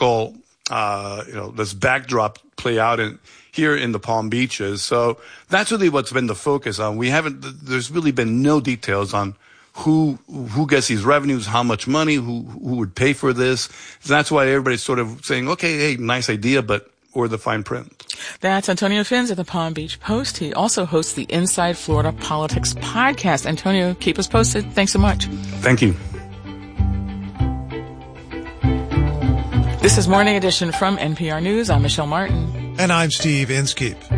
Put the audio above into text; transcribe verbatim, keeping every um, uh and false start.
political, uh, you know, this backdrop play out in here in the Palm Beaches. So that's really what's been the focus on. We haven't, there's really been no details on who who gets these revenues, how much money, who who would pay for this. So that's why everybody's sort of saying, okay, hey, nice idea, but or the fine print. That's Antonio Fins at the Palm Beach Post. He also hosts the Inside Florida Politics podcast. Antonio, keep us posted. Thanks so much. Thank you. This is Morning Edition from N P R News. I'm Michelle Martin. And I'm Steve Inskeep.